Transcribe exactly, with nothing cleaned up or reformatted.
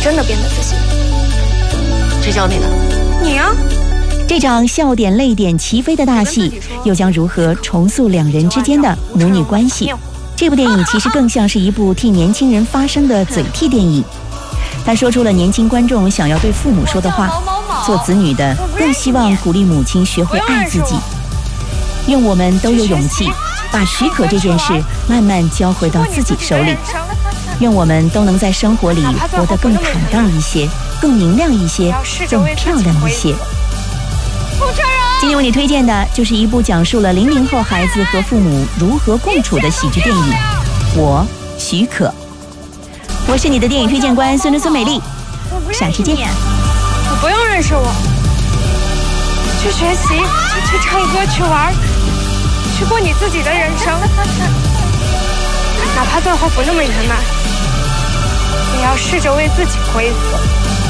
真的变得自信。 谁教你的？ 你啊。 这场笑点泪点齐飞的大戏，又将如何重塑两人之间的母女关系？这部电影其实更像是一部替年轻人发声的嘴替电影。它说出了年轻观众想要对父母说的话。做子女的更希望鼓励母亲学会爱自己。愿我们都有勇气，把许可这件事慢慢交回到自己手里。愿我们都能在生活里活得更坦荡一些，更明亮一些，更漂亮一些。今天为你推荐的就是一部讲述了零零后孩子和父母如何共处的喜剧电影《我许可》。我是你的电影推荐官孙伦孙美丽，下期见。 你不用认识我，去学习，去唱歌，去玩，去过你自己的人生，哪怕最后不那么圆满，也要试着为自己活一次。